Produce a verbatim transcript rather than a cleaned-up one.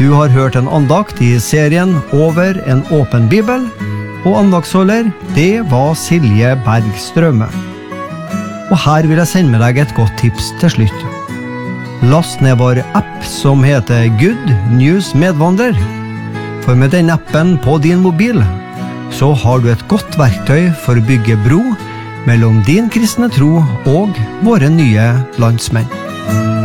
Du har hørt en andakt i serien Over en åpen bibel, og andaktsholder, det var Silje Berg Strømme. Og her vil jeg sende med deg et godt tips til slutt. Last ned vår app som heter Good News Medvandrer. For med den appen på din mobil, så har du et godt verktøy for å bygge bro mellom din kristne tro og våre nye landsmenn.